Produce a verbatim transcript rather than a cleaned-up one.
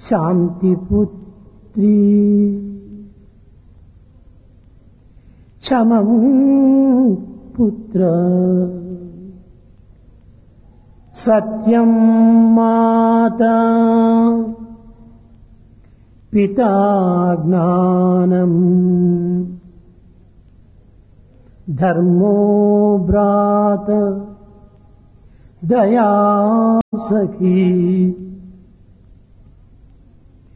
శాంతిపుత్రీ క్షమం పుత్ర సత్యం మాతా పితా జ్ఞానం ధర్మో భ్రాత దయా సఖీ